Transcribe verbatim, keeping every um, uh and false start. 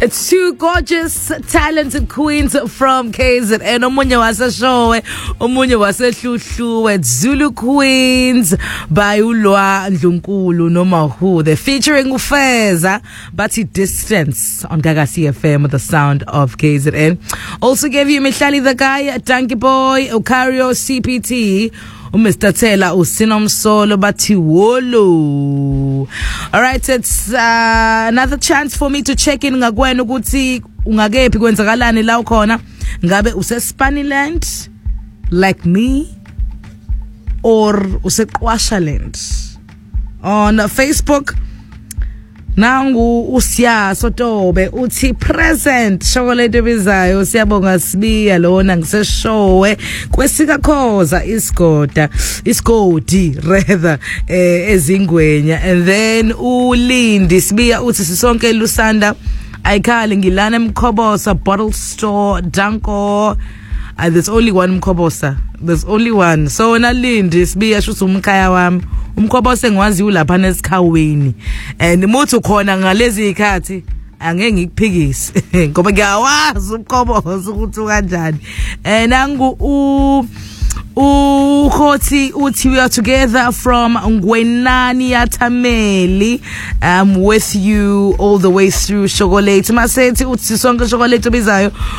It's two gorgeous, talented queens from K Z N. Omunye waseshowe, omunye wasehluhluwe. Zulu Queens by Ulwa Ndlunkulu noma who. They're featuring Ufeza, Bathi Distance on Gagasi F M with the sound of K Z N. Also gave you Mihlali the Guy, Donkey Boy, Okario C P T. Mister Taylor usinomsolo bathi wolo. All right, it's uh, another chance for me to check in ngakwena ukuthi ungakephi kwenzakalani la ukhona. Ngabe use Spaniland like me or use Qwashaland? On Facebook nangu usiya sotobe uthi present chocolate ebizayo siyabonga sibiya lona ngiseshowe kwesika khoza isigoda isigodi rather eh, ezingwenya. And then ulindi sibiya uthi sisonke lusanda ayikhali ngilana Mkhobosa bottle store Danko. Uh, there's only one Mkhobosa. There's only one. So nalindi sibiya shuthi umkhaya wami umkhobosa ngwazi ulapha nesikhaweni and muthi khona ngalezi ikhathi angeke ngikuphikise ngoba ngiyawazi umkhobosa ukuthi kanjani. And nangu u ukhoti uthi we are together from Ngwenani Yatameli. I'm with you all the way through chocolate masethi uthi sonke chocolate bizayo